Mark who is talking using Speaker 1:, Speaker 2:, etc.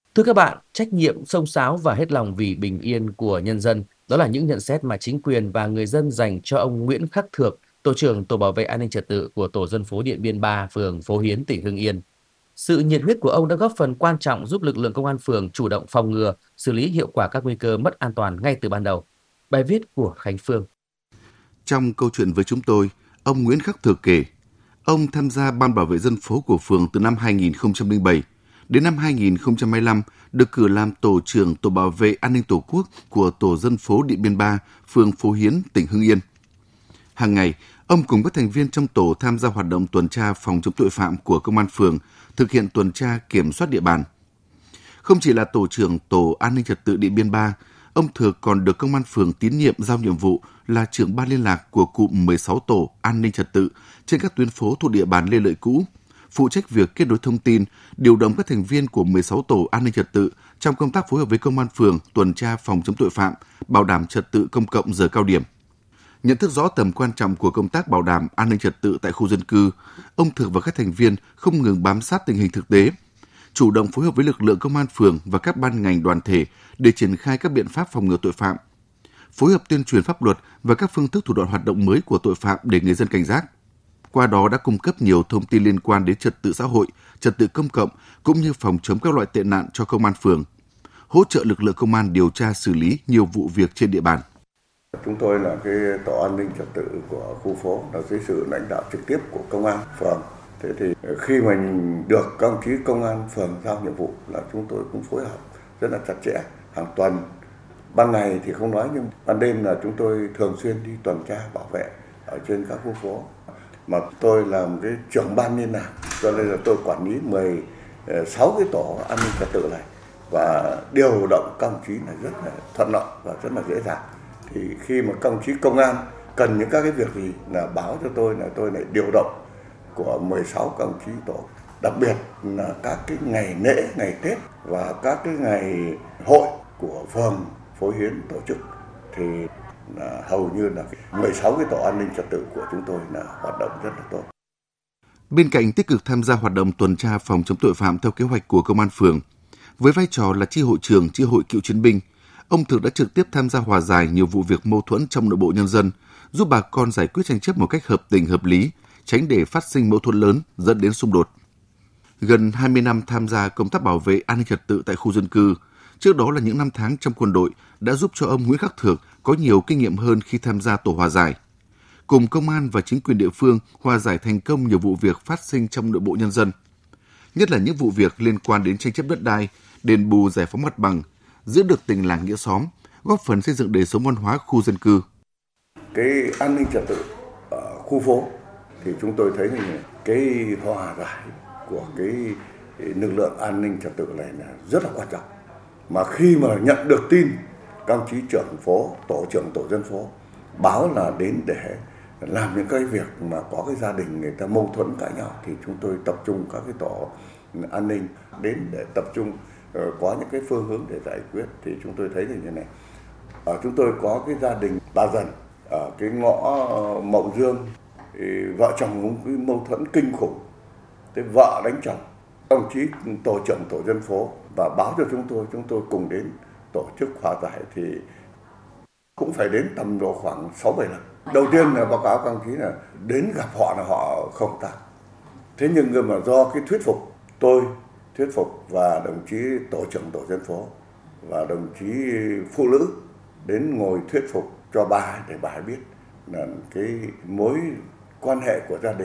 Speaker 1: Thưa các bạn, trách nhiệm, xông xáo và hết lòng vì bình yên của nhân dân, đó là những nhận xét mà chính quyền và người dân dành cho ông Nguyễn Khắc Thược, tổ trưởng tổ bảo vệ an ninh trật tự của tổ dân phố Điện Biên 3, phường Phố Hiến, tỉnh Hưng Yên. Sự nhiệt huyết của ông đã góp phần quan trọng giúp lực lượng công an phường chủ động phòng ngừa, xử lý hiệu quả các nguy cơ mất an toàn ngay từ ban đầu. Bài viết của Khánh Phương.
Speaker 2: Trong câu chuyện với chúng tôi, ông Nguyễn Khắc Thược kể, ông tham gia ban bảo vệ dân phố của phường từ năm 2007 đến năm 2025 được cử làm tổ trưởng tổ bảo vệ an ninh tổ quốc của tổ dân phố Điện Biên 3, phường Phố Hiến, tỉnh Hưng Yên. Hàng ngày, ông cùng các thành viên trong tổ tham gia hoạt động tuần tra phòng chống tội phạm của công an phường, thực hiện tuần tra kiểm soát địa bàn. Không chỉ là tổ trưởng tổ an ninh trật tự Điện Biên 3, ông Thược còn được công an phường tín nhiệm giao nhiệm vụ là trưởng ban liên lạc của cụm 16 tổ an ninh trật tự trên các tuyến phố thuộc địa bàn Lê Lợi cũ, phụ trách việc kết nối thông tin, điều động các thành viên của 16 tổ an ninh trật tự trong công tác phối hợp với công an phường tuần tra phòng chống tội phạm, bảo đảm trật tự công cộng giờ cao điểm. Nhận thức rõ tầm quan trọng của công tác bảo đảm an ninh trật tự tại khu dân cư, ông Thược và các thành viên không ngừng bám sát tình hình thực tế, chủ động phối hợp với lực lượng công an phường và các ban ngành đoàn thể để triển khai các biện pháp phòng ngừa tội phạm, phối hợp tuyên truyền pháp luật và các phương thức thủ đoạn hoạt động mới của tội phạm để người dân cảnh giác. Qua đó đã cung cấp nhiều thông tin liên quan đến trật tự xã hội, trật tự công cộng cũng như phòng chống các loại tệ nạn cho công an phường, hỗ trợ lực lượng công an điều tra xử lý nhiều vụ việc trên địa bàn.
Speaker 3: Chúng tôi là cái tổ an ninh trật tự của khu phố, là dưới sự lãnh đạo trực tiếp của công an phường. Thế thì khi mà được các đồng chí công an phường giao nhiệm vụ là chúng tôi cũng phối hợp rất là chặt chẽ hàng tuần. Ban ngày thì không nói, nhưng ban đêm là chúng tôi thường xuyên đi tuần tra bảo vệ ở trên các khu phố. Mà tôi làm cái trưởng ban liên lạc, cho nên là tôi quản lý 16 cái tổ an ninh trật tự này, và điều động các đồng chí là rất là thuận lợi và rất là dễ dàng. Thì khi mà các đồng chí công an cần những các cái việc gì là báo cho tôi, là tôi lại điều động của 16 các đồng chí tổ. Đặc biệt là các cái ngày lễ, ngày Tết và các cái ngày hội của phường Phố Hiến tổ chức thì là hầu như là 16 cái tổ an ninh trật tự của chúng tôi là hoạt động rất là tốt.
Speaker 2: Bên cạnh tích cực tham gia hoạt động tuần tra phòng chống tội phạm theo kế hoạch của công an phường, với vai trò là chi hội trưởng chi hội cựu chiến binh, ông Thược đã trực tiếp tham gia hòa giải nhiều vụ việc mâu thuẫn trong nội bộ nhân dân, giúp bà con giải quyết tranh chấp một cách hợp tình hợp lý, tránh để phát sinh mâu thuẫn lớn dẫn đến xung đột. Gần 20 năm tham gia công tác bảo vệ an ninh trật tự tại khu dân cư, trước đó là những năm tháng trong quân đội đã giúp cho ông Nguyễn Khắc Thược có nhiều kinh nghiệm hơn khi tham gia tổ hòa giải. Cùng công an và chính quyền địa phương hòa giải thành công nhiều vụ việc phát sinh trong nội bộ nhân dân, nhất là những vụ việc liên quan đến tranh chấp đất đai, đền bù giải phóng mặt bằng, giữ được tình làng nghĩa xóm, góp phần xây dựng đời sống văn hóa khu dân cư.
Speaker 3: Cái an ninh trật tự ở khu phố thì chúng tôi thấy là cái hòa giải của cái lực lượng an ninh trật tự này là rất là quan trọng. Mà khi mà nhận được tin, các đồng chí trưởng phố, tổ trưởng tổ dân phố báo là đến để làm những cái việc mà có cái gia đình người ta mâu thuẫn cãi nhau, thì chúng tôi tập trung các cái tổ an ninh đến để tập trung có những cái phương hướng để giải quyết. Thì chúng tôi thấy là như này, chúng tôi có cái gia đình bà Dần ở cái ngõ Mậu Dương, thì vợ chồng cũng cái mâu thuẫn kinh khủng, thế vợ đánh chồng. Đồng chí tổ trưởng tổ dân phố và báo cho chúng tôi cùng đến tổ chức hòa giải, thì cũng phải đến tầm độ khoảng 6-7 lần. Đầu tiên là báo cáo các đồng chí là đến gặp họ là họ không ta. Thế nhưng mà do cái thuyết phục, tôi thuyết phục và đồng chí tổ trưởng tổ dân phố và đồng chí phụ nữ đến ngồi thuyết phục cho bà, để bà biết là cái mối quan hệ của gia đình